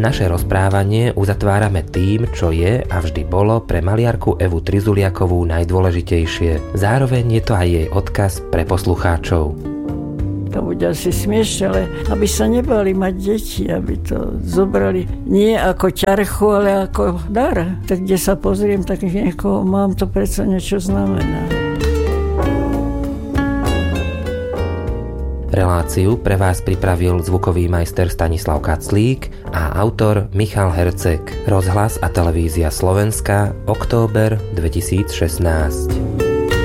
Naše rozprávanie uzatvárame tým, čo je a vždy bolo pre maliarku Evu Trizuliakovú najdôležitejšie. Zároveň je to aj jej odkaz pre poslucháčov. To bude asi smiešne, ale aby sa nebali mať deti, aby to zobrali nie ako ťarchu, ale ako dar. Tak kde sa pozriem, tak niekoho mám, to predsa niečo znamená. Reláciu pre vás pripravil zvukový majster Stanislav Kaclík a autor Michal Herceg. Rozhlas a televízia Slovenska, október 2016.